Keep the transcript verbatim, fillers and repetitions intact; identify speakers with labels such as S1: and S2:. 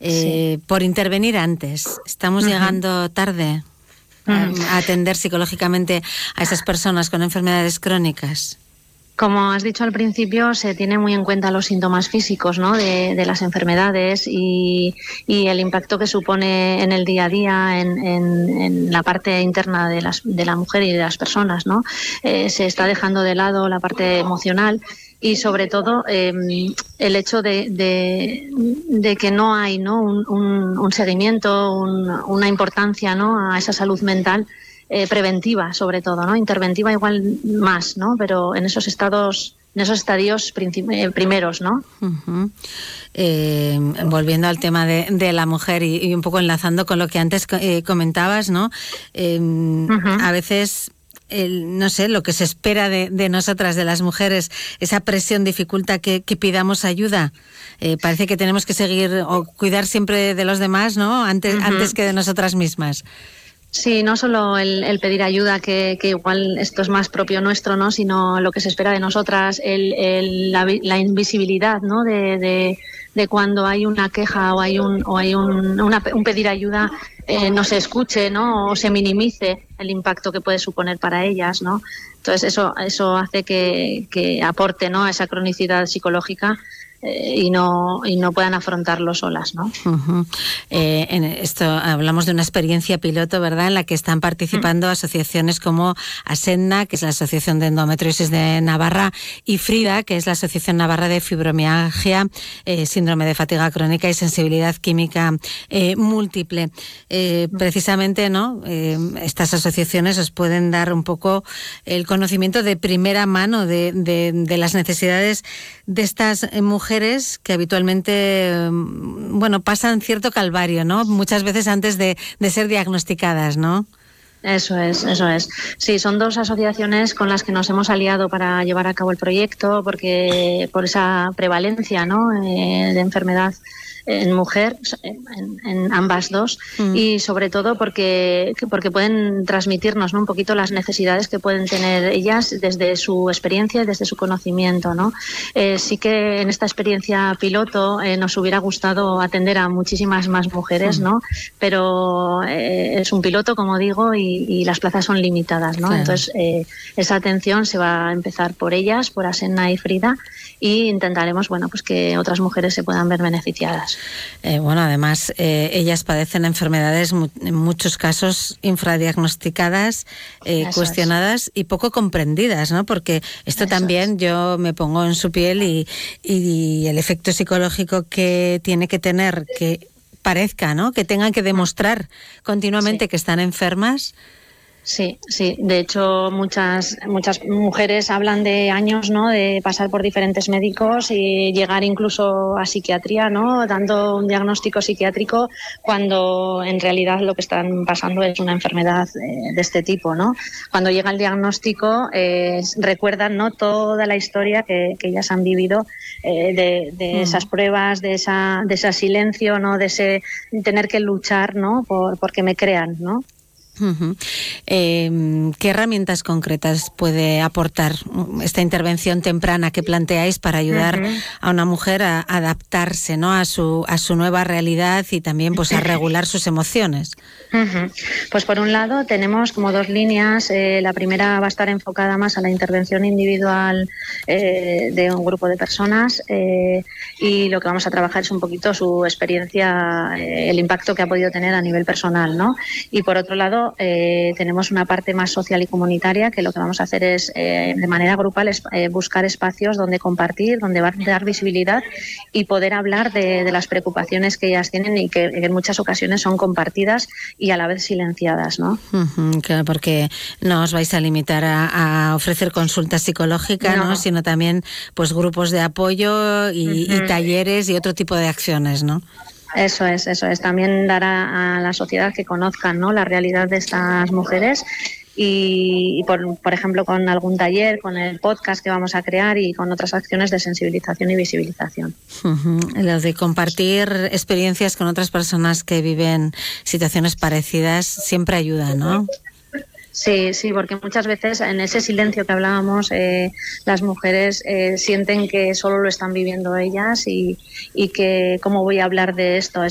S1: eh, sí. por intervenir antes. Estamos uh-huh. llegando tarde uh-huh. a, a atender psicológicamente a esas personas con enfermedades crónicas.
S2: Como has dicho al principio, se tiene muy en cuenta los síntomas físicos, ¿no? de, de las enfermedades y, y el impacto que supone en el día a día, en, en, en la parte interna de, las, de la mujer y de las personas, ¿no? Eh, se está dejando de lado la parte emocional y sobre todo eh, el hecho de, de, de que no hay, ¿no? un, un, un seguimiento, un, una importancia, ¿no? a esa salud mental. Eh, preventiva sobre todo, ¿no? Interventiva igual más, ¿no? Pero en esos estados, en esos estadios princip- primeros, ¿no?
S1: Uh-huh. Eh, volviendo al tema de, de la mujer y, y un poco enlazando con lo que antes eh, comentabas, ¿no? Eh, uh-huh. A veces el, no sé, lo que se espera de, de nosotras, de las mujeres, esa presión dificulta que, que pidamos ayuda. Eh, parece que tenemos que seguir o cuidar siempre de los demás, ¿no? Antes, uh-huh. antes que de nosotras mismas.
S2: Sí, no solo el, el pedir ayuda, que, que igual esto es más propio nuestro, ¿no? Sino lo que se espera de nosotras, el, el, la, la invisibilidad, ¿no? De, de, de cuando hay una queja o hay un, o hay un, una, un pedir ayuda, eh, no se escuche, ¿no? O se minimice el impacto que puede suponer para ellas, ¿no? Entonces eso, eso hace que, que aporte, ¿no? a esa cronicidad psicológica. Eh, y no y no puedan afrontarlo solas, ¿no?
S1: Uh-huh. Eh, en esto hablamos de una experiencia piloto, ¿verdad?, en la que están participando uh-huh. asociaciones como ASENNA, que es la Asociación de Endometriosis de Navarra, y FRIDA, que es la Asociación Navarra de Fibromialgia, eh, Síndrome de Fatiga Crónica y Sensibilidad Química eh, Múltiple. Eh, uh-huh. Precisamente, ¿no?, eh, estas asociaciones os pueden dar un poco el conocimiento de primera mano de, de, de las necesidades de estas mujeres que habitualmente, bueno, pasan cierto calvario, ¿no? Muchas veces antes de, de ser diagnosticadas, ¿no?
S2: Eso es, eso es. Sí, son dos asociaciones con las que nos hemos aliado para llevar a cabo el proyecto, porque por esa prevalencia, ¿no?, eh, de enfermedad en mujer, en, en ambas dos, mm. y sobre todo porque, porque pueden transmitirnos, ¿no?, un poquito las necesidades que pueden tener ellas desde su experiencia y desde su conocimiento, ¿no? Eh, sí que en esta experiencia piloto eh, nos hubiera gustado atender a muchísimas más mujeres, mm. ¿no? Pero eh, es un piloto, como digo, y, y las plazas son limitadas, ¿no? Claro. Entonces eh, esa atención se va a empezar por ellas, por ASENNA y FRIDA, y intentaremos, bueno, pues que otras mujeres se puedan ver beneficiadas.
S1: Eh, bueno, además, eh, ellas padecen enfermedades mu- en muchos casos infradiagnosticadas, eh, cuestionadas es. y poco comprendidas, ¿no? Porque esto Eso también es. yo me pongo en su piel y, y el efecto psicológico que tiene que tener, que parezca, ¿no?, que tengan que demostrar continuamente sí. que están enfermas.
S2: Sí, sí. De hecho, muchas muchas mujeres hablan de años, ¿no?, de pasar por diferentes médicos y llegar incluso a psiquiatría, ¿no?, dando un diagnóstico psiquiátrico, cuando en realidad lo que están pasando es una enfermedad eh, de este tipo, ¿no? Cuando llega el diagnóstico, eh, recuerdan, ¿no?, toda la historia que, que ellas han vivido eh, de, de mm. esas pruebas, de esa de ese silencio, ¿no?, de ese tener que luchar, ¿no?, por porque me crean, ¿no?
S1: Uh-huh. Eh, ¿Qué herramientas concretas puede aportar esta intervención temprana que planteáis para ayudar uh-huh. a una mujer a adaptarse, ¿no?, a su a su nueva realidad y también, pues, a regular sus emociones?
S2: Uh-huh. Pues por un lado tenemos como dos líneas. Eh, la primera va a estar enfocada más a la intervención individual eh, de un grupo de personas eh, y lo que vamos a trabajar es un poquito su experiencia, eh, el impacto que ha podido tener a nivel personal, ¿no? Y por otro lado Eh, tenemos una parte más social y comunitaria, que lo que vamos a hacer es eh, de manera grupal es, eh, buscar espacios donde compartir, donde va a dar visibilidad y poder hablar de, de las preocupaciones que ellas tienen y que, que en muchas ocasiones son compartidas y a la vez silenciadas, ¿no?
S1: Uh-huh, claro, porque no os vais a limitar a, a ofrecer consulta psicológica, no. ¿no?, sino también, pues, grupos de apoyo y, uh-huh. y talleres y otro tipo de acciones, ¿no?
S2: Eso es, eso es. También dar a, a la sociedad que conozcan, ¿no?, la realidad de estas mujeres y, y por, por ejemplo, con algún taller, con el podcast que vamos a crear y con otras acciones de sensibilización y visibilización.
S1: Uh-huh. Lo de compartir experiencias con otras personas que viven situaciones parecidas siempre ayuda, ¿no?
S2: Sí, sí, porque muchas veces en ese silencio que hablábamos, eh, las mujeres eh, sienten que solo lo están viviendo ellas y, y que cómo voy a hablar de esto.